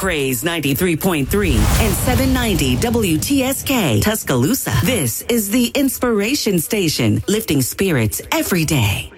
Praise 93.3 and 790 WTSK Tuscaloosa. This is the Inspiration Station, lifting spirits every day.